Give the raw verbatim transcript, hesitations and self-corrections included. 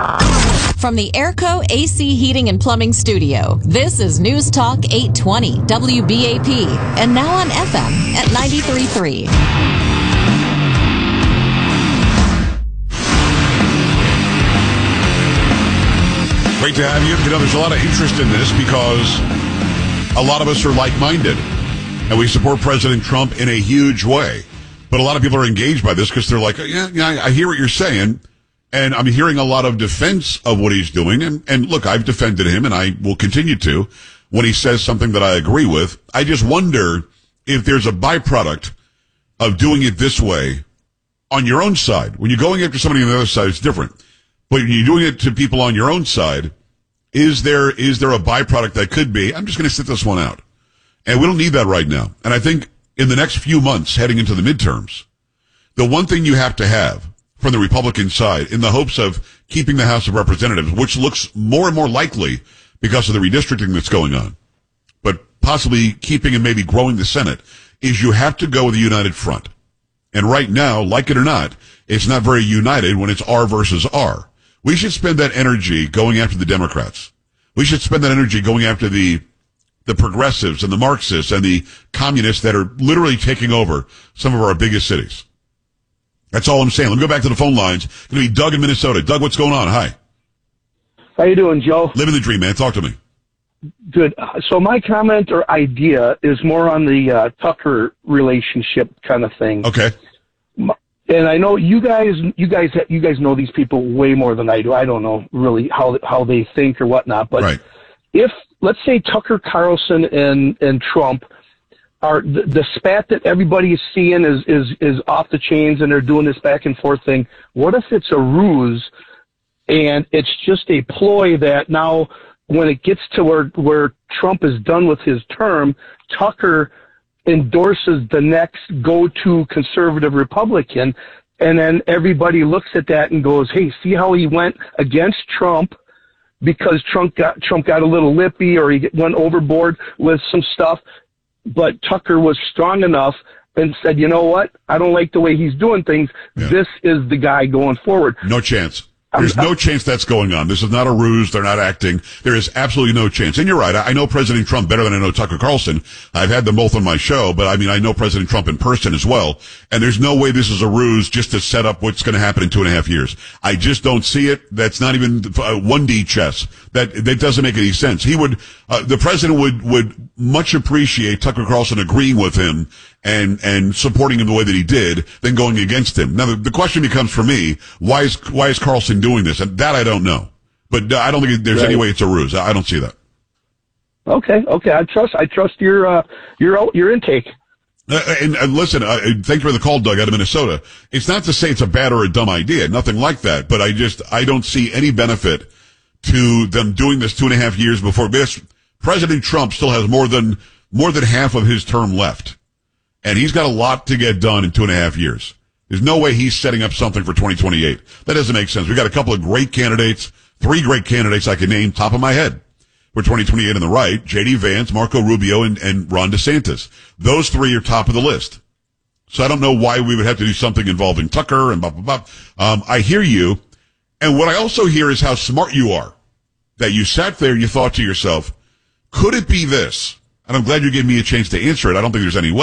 From the Airco A C Heating and Plumbing Studio, this is News Talk eight twenty W B A P, and now on F M at ninety-three point three. Great to have you. You know, there's a lot of interest in this because a lot of us are like-minded, and we support President Trump in a huge way. But a lot of people are engaged by this because they're like, yeah, yeah, I hear what you're saying. And I'm hearing a lot of defense of what he's doing. And, and look, I've defended him, and I will continue to when he says something that I agree with. I just wonder if there's a byproduct of doing it this way on your own side. When you're going after somebody on the other side, it's different. But when you're doing it to people on your own side, is there is there a byproduct that could be, I'm just going to sit this one out. And we don't need that right now. And I think in the next few months, heading into the midterms, the one thing you have to have from the Republican side, in the hopes of keeping the House of Representatives, which looks more and more likely because of the redistricting that's going on, but possibly keeping and maybe growing the Senate, is you have to go with a united front. And right now, like it or not, it's not very united when it's R versus R. We should spend that energy going after the Democrats. We should spend that energy going after the the progressives and the Marxists and the communists that are literally taking over some of our biggest cities. That's all I'm saying. Let me go back to the phone lines. It's going to be Doug in Minnesota. Doug, what's going on? Hi. How you doing, Joe? Living the dream, man. Talk to me. Good. So my comment or idea is more on the uh, Tucker relationship kind of thing. Okay. And I know you guys, you guys, you guys know these people way more than I do. I don't know really how how they think or whatnot. But right. If, let's say, Tucker Carlson and and Trump are the, the spat that everybody is seeing is, is, is off the chains, and they're doing this back and forth thing. What if it's a ruse and it's just a ploy that now when it gets to where, where Trump is done with his term, Tucker endorses the next go-to conservative Republican, and then everybody looks at that and goes, hey, see how he went against Trump because Trump got, Trump got a little lippy or he went overboard with some stuff. But Tucker was strong enough and said, you know what? I don't like the way he's doing things. Yeah. This is the guy going forward. No chance. There's no chance that's going on. This is not a ruse. They're not acting. There is absolutely no chance. And you're right. I know President Trump better than I know Tucker Carlson. I've had them both on my show, but I mean, I know President Trump in person as well. And there's no way this is a ruse just to set up what's going to happen in two and a half years. I just don't see it. That's not even uh, one D chess. That, that doesn't make any sense. He would, uh, the president would, would much appreciate Tucker Carlson agreeing with him and, and supporting him the way that he did than going against him. Now, the, the question becomes for me, why is, why is Carlson doing this? And that I don't know. But uh, I don't think there's right. any way it's a ruse. I don't see that. Okay. Okay. I trust, I trust your, uh, your, your intake. Uh, and, and listen, uh, thank you for the call, Doug, out of Minnesota. It's not to say it's a bad or a dumb idea. Nothing like that. But I just, I don't see any benefit to them doing this two and a half years before this. President Trump still has more than, more than half of his term left. And he's got a lot to get done in two and a half years. There's no way he's setting up something for twenty twenty-eight. That doesn't make sense. We got a couple of great candidates, three great candidates I can name top of my head for twenty twenty-eight on the right, J D Vance, Marco Rubio, and, and Ron DeSantis. Those three are top of the list. So I don't know why we would have to do something involving Tucker and blah, blah, blah. Um, I hear you. And what I also hear is how smart you are. That you sat there and you thought to yourself, could it be this? And I'm glad you gave me a chance to answer it. I don't think there's any way.